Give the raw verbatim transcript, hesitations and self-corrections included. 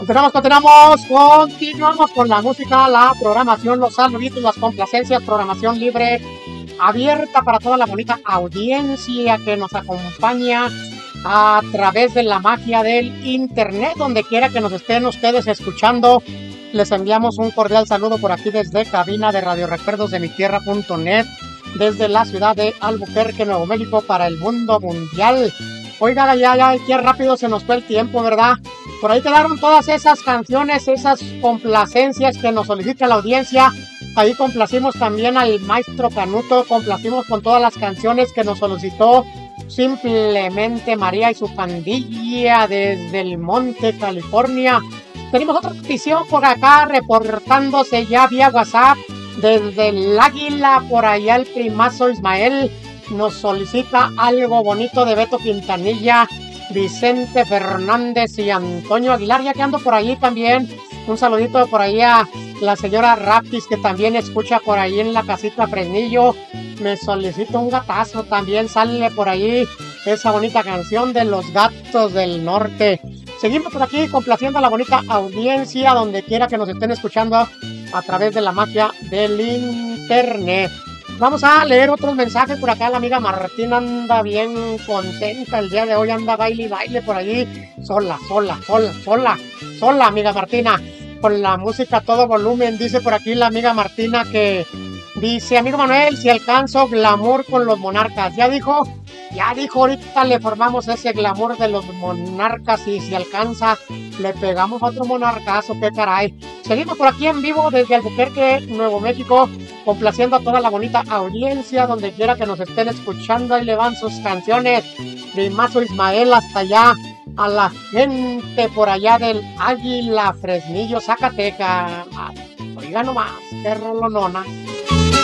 Continuamos, continuamos, continuamos con la música, la programación, los saluditos, las complacencias, programación libre, abierta para toda la bonita audiencia que nos acompaña a través de la magia del internet, donde quiera que nos estén ustedes escuchando. Les enviamos un cordial saludo por aquí desde cabina de Radio Recuerdos de mi tierra punto net, desde la ciudad de Albuquerque, Nuevo México, para el mundo mundial. Oiga, ya, ya, qué rápido se nos fue el tiempo, ¿verdad? Por ahí quedaron todas esas canciones, esas complacencias que nos solicita la audiencia. Ahí complacimos también al maestro Canuto, complacimos con todas las canciones que nos solicitó Simplemente María y su pandilla desde el Monte, California. Tenemos otra petición por acá, reportándose ya vía WhatsApp desde el Águila, por allá el primazo Ismael nos solicita algo bonito de Beto Quintanilla, Vicente Fernández y Antonio Aguilar, ya que ando por ahí también. Un saludito por ahí a la señora Raptis, que también escucha por ahí en la casita Fresnillo. Me solicita un gatazo, también sale por ahí esa bonita canción de los Gatos del Norte. Seguimos por aquí complaciendo a la bonita audiencia, donde quiera que nos estén escuchando a través de la magia del internet. Vamos a leer otros mensajes por acá. La amiga Martina anda bien contenta el día de hoy, anda baile y baile por allí, sola, sola, sola, sola, sola, amiga Martina, con la música a todo volumen. Dice por aquí la amiga Martina que dice: amigo Manuel, si alcanzo glamour con los Monarcas. Ya dijo, ya dijo, ahorita le formamos ese glamour de los Monarcas, y si alcanza, le pegamos otro monarcazo, qué caray. Seguimos por aquí en vivo desde Albuquerque, Nuevo México, complaciendo a toda la bonita audiencia, donde quiera que nos estén escuchando. Y le van sus canciones de Mazo Ismael hasta allá, a la gente por allá del Águila, Fresnillo, Zacatecas. Oiga nomás, qué rolonona.